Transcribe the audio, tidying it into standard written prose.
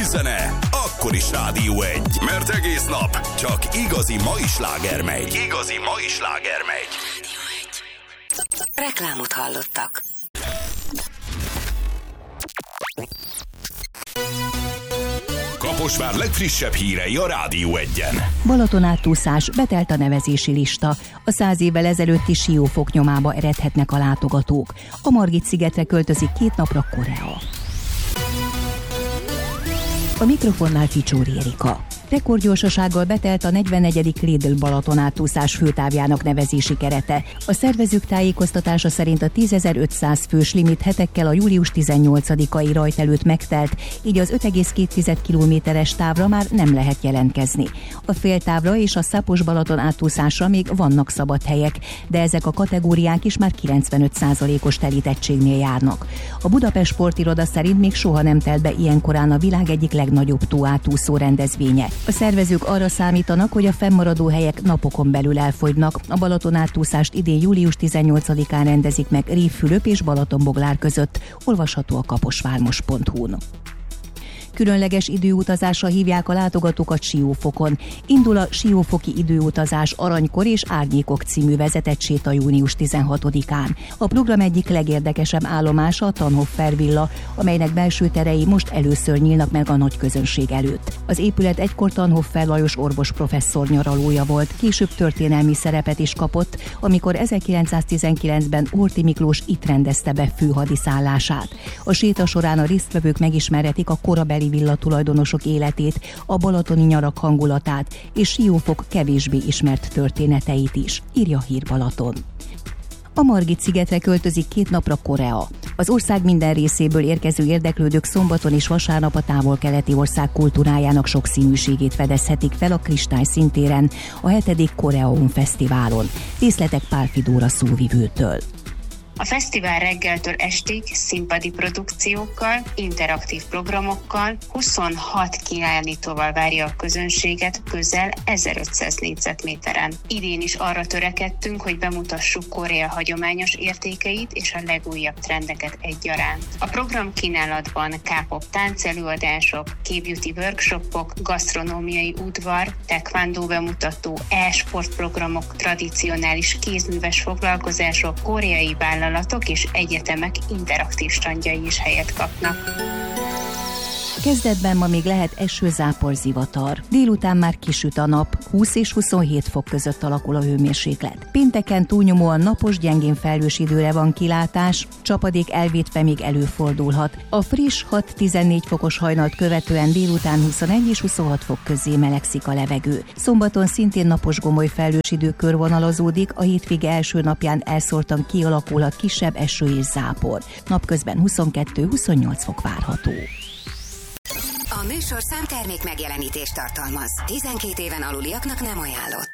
új zene, akkor is Rádió 1. Mert egész nap csak igazi mai sláger megy. Igazi mai sláger megy. Rádió 1. Reklámot hallottak. Kaposvár legfrissebb hírei a Rádió 1-en. Balatonátúszás, betelt a nevezési lista. A 100 évvel ezelőtti Siófok nyomába eredhetnek a látogatók. A Margit-szigetre költözik 2 napra Korea. A mikrofonnál Ficsóri Erika. Rekordgyorsasággal betelt a 44. Lidl Balatonátúszás főtávjának nevezési kerete. A szervezők tájékoztatása szerint a 10.500 fős limit hetekkel a július 18-ai rajt előtt megtelt, így az 5,2 kilométeres távra már nem lehet jelentkezni. A féltávra és a Szápos Balaton átúszásra még vannak szabad helyek, de ezek a kategóriák is már 95%-os telítettségnél járnak. A Budapest Sportiroda szerint még soha nem telt be ilyenkorán a világ egyik legnagyobb tóátúszó rendezvénye. A szervezők arra számítanak, hogy a fennmaradó helyek napokon belül elfogynak. A Balatonátúszást idén július 18-án rendezik meg Révfülöp és Balatonboglár között. Olvasható a kaposvármos.hu-n. Különleges időutazásra hívják a látogatókat Siófokon. Indul a Siófoki időutazás Aranykor és Árnyékok című vezetett séta június 16-án. A program egyik legérdekesebb állomása a Tannhofer villa, amelynek belső terei most először nyílnak meg a nagy közönség előtt. Az épület egykor Tannhofer Lajos orvos professzor nyaralója volt, később történelmi szerepet is kapott, amikor 1919-ben Horthy Miklós itt rendezte be főhadiszállását. A séta során a résztvevők megismerhetik a korabeli villatulajdonosok életét, a balatoni nyarak hangulatát és Siófok kevésbé ismert történeteit is, írja Hír Balaton. A Margit-szigetre költözik 2 napra Korea. Az ország minden részéből érkező érdeklődők szombaton és vasárnap a távol-keleti ország kultúrájának sokszínűségét fedezhetik fel a Kristály színtéren, a 7. Koreaum Fesztiválon. Részletek Pál Fidóra szóvivőtől. A fesztivál reggeltől estig színpadi produkciókkal, interaktív programokkal, 26 kiállítóval várja a közönséget közel 1500 négyzetméteren. Idén is arra törekedtünk, hogy bemutassuk Korea hagyományos értékeit és a legújabb trendeket egyaránt. A program kínálatban K-pop táncelőadások, K-beauty workshopok, gasztronómiai udvar, taekwondo bemutató, e-sport programok, tradicionális kézműves foglalkozások, koreai vállalatok és egyetemek interaktív standjai is helyet kapnak. Kezdetben ma még lehet eső, zápor, zivatar. Délután már kisüt a nap, 20 és 27 fok között alakul a hőmérséklet. Pénteken túlnyomóan napos, gyengén felhős időre van kilátás, csapadék elvétve még előfordulhat. A friss 6-14 fokos hajnalt követően délután 21 és 26 fok közé melegszik a levegő. Szombaton szintén napos, gomoly felhős idő körvonalazódik, a hétvége első napján elszórtan kialakulhat kisebb eső és zápor. Napközben 22-28 fok várható. A műsorszám termék megjelenítést tartalmaz. 12 éven aluliaknak nem ajánlott.